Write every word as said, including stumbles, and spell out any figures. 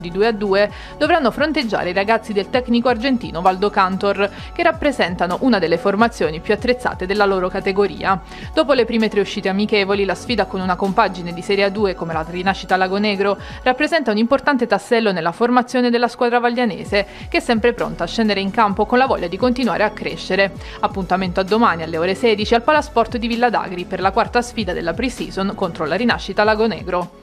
di due a due dovranno fronteggiare i ragazzi del tecnico argentino Valdo Cantor, che rappresentano una delle formazioni più attrezzate della loro categoria. Dopo le prime tre uscite amichevoli, la sfida con una compagine di Serie A due come la Rinascita Lagonegro rappresenta un importante tassello nella formazione della squadra vaglianese, che è sempre pronta a scendere in campo con la voglia di continuare a crescere. Appuntamento a domani alle ore sedici al Palasport di Villa d'Agri per la quarta sfida della pre-season contro la Rinascita Lagonegro.